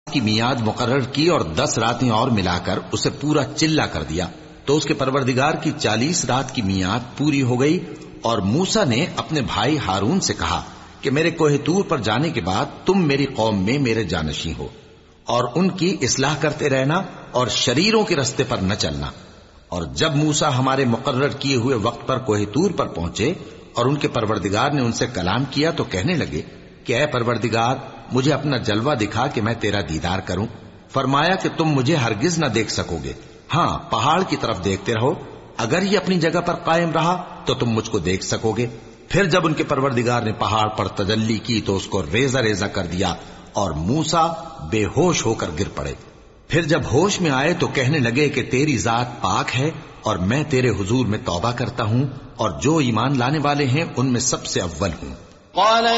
की मियाद मुकर्रर की और 10 रातें और मिलाकर उसे पूरा चिल्ला कर दिया। तो उसके परवरदिगार की 40 रात की मियाद पूरी हो गई और मूसा ने अपने भाई हारून से कहा कि मेरे कोहे तूर पर जाने के बाद तुम मेरी कौम में मेरे जानशी हो और उनकी इस्लाह करते रहना और शरीरों के रास्ते पर न चलना। और जब मूसा हमारे मुकर्रर किए हुए वक्त पर कोहे तूर पर पहुंचे और उनके परवरदिगार ने उनसे कलाम किया तो कहने लगे कि ऐ परवरदिगार, मुझे अपना जलवा दिखा कि मैं तेरा दीदार करूं। फरमाया कि तुम मुझे हरगिज न देख सकोगे, हाँ पहाड़ की तरफ देखते रहो, अगर ये अपनी जगह पर कायम रहा तो तुम मुझको देख सकोगे। फिर जब उनके परवरदिगार ने पहाड़ पर तजल्ली की तो उसको रेजा रेजा कर दिया और मूसा बेहोश होकर गिर पड़े। फिर जब होश में आए तो कहने लगे कि तेरी जात पाक है और मैं तेरे हुजूर में तौबा करता हूं और जो ईमान लाने वाले हैं उनमें सबसे अव्वल हूं।